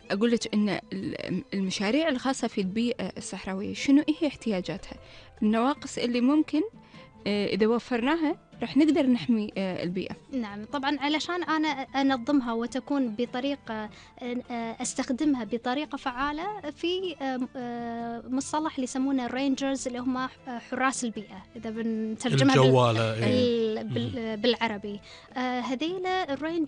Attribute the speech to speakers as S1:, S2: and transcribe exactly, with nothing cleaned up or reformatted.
S1: أقول لك إن المشاريع الخاصة في البيئة الصحراوية شنو هي احتياجاتها، النواقص اللي ممكن إذا وفرناها رح نقدر نحمي البيئة.
S2: نعم طبعا، علشان أنا أنظمها وتكون بطريقة أستخدمها بطريقة فعالة، في مصطلح اللي يسمونه الرينجرز اللي هم حراس البيئة إذا بنترجمها
S3: الجوالة
S2: بال...
S3: إيه.
S2: بال... بالعربي. هذيل الرينجرز